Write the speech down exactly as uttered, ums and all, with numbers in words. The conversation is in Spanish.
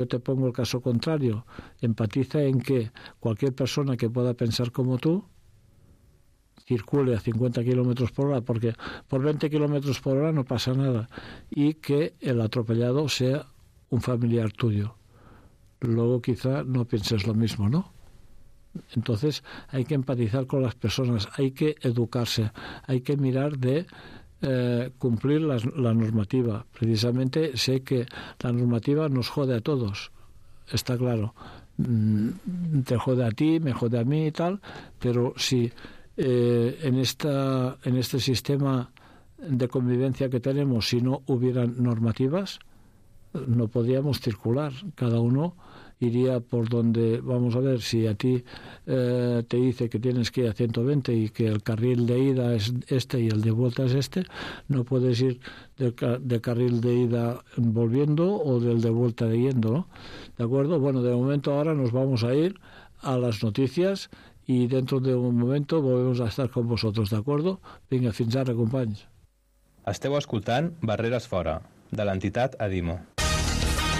Yo te pongo el caso contrario. Empatiza en que cualquier persona que pueda pensar como tú circule a cincuenta kilómetros por hora, porque por veinte kilómetros por hora no pasa nada, y que el atropellado sea un familiar tuyo. Luego quizá no pienses lo mismo, ¿no? Entonces hay que empatizar con las personas, hay que educarse, hay que mirar de eh, cumplir la, la normativa. Precisamente sé que la normativa nos jode a todos, está claro. Te jode a ti, me jode a mí y tal, pero si eh, en esta en este sistema de convivencia que tenemos, si no hubieran normativas, no podíamos circular. Cada uno iría por donde, vamos a ver, si a ti eh, te dice que tienes que ir a ciento veinte y que el carril de ida es este y el de vuelta es este, no puedes ir del de carril de ida volviendo o del de vuelta de yendo, ¿no? ¿De acuerdo? Bueno, de momento ahora nos vamos a ir a las noticias y dentro de un momento volvemos a estar con vosotros, ¿de acuerdo? Vinga, fins ara, companys. Esteu escoltant Barreres Fora, de l'entitat Adimo.